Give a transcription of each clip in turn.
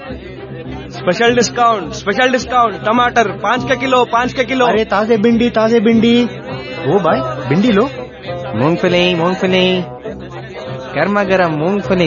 Special discount टमाटर 5 का kilo. अरे ताजे भिंडी. वो भाई भिंडी लो. मूंगफली. गर्मा गर्म मूंगफली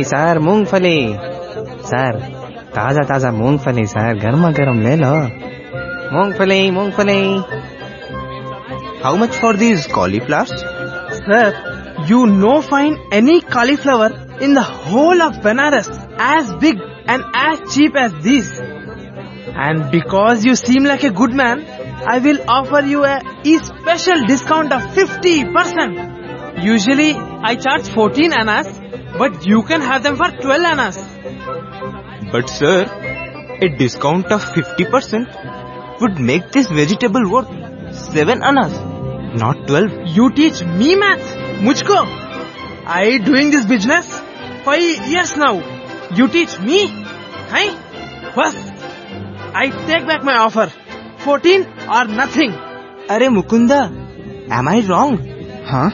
सर. ताजा मूंगफली सर, गर्मा गर्म ले लो. मूंगफली. How much for these cauliflowers? Sir, you no find any cauliflower in the whole of Banaras as big and as cheap as this. And because you seem like a good man, I will offer you a special discount of 50%. Usually I charge 14 annas, but you can have them for 12 annas. But sir, a discount of 50% would make this vegetable worth 7 annas, not 12. You teach me math, mujhko. I doing this business 5 years now. You teach me? Hey? Bas, I take back my offer. 14 or nothing. Arey Mukunda, am I wrong? हाँ.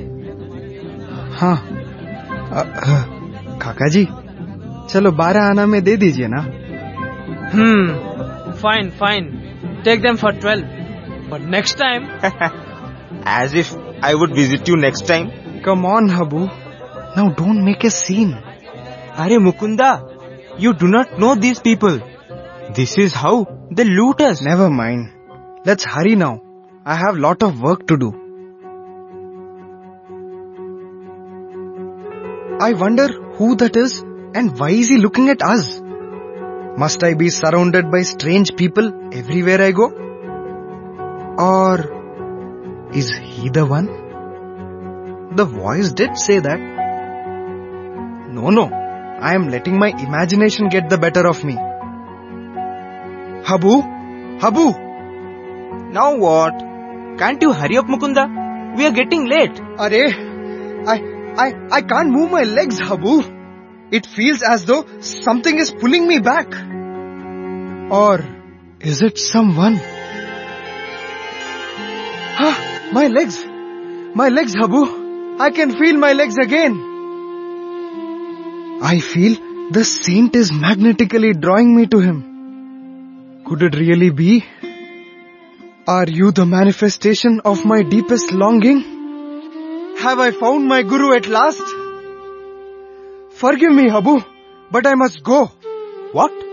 काका जी, चलो 12 आना में दे दीजिए ना. Fine. Take them for 12. But next time... As if I would visit you next time. Come on, Habu. Now don't make a scene. Arey Mukunda, you do not know these people. This is how they loot us. Never mind. Let's hurry now. I have lot of work to do. I wonder who that is and why is he looking at us? Must I be surrounded by strange people everywhere I go? Or is he the one? The voice did say that. No. I am letting my imagination get the better of me. Habu! Now what? Can't you hurry up, Mukunda? We are getting late. I can't move my legs, Habu. It feels as though something is pulling me back. Or is it someone? My legs, Habu. I can feel my legs again. I feel the saint is magnetically drawing me to him. Could it really be? Are you the manifestation of my deepest longing? Have I found my Guru at last? Forgive me, Habu, but I must go. What?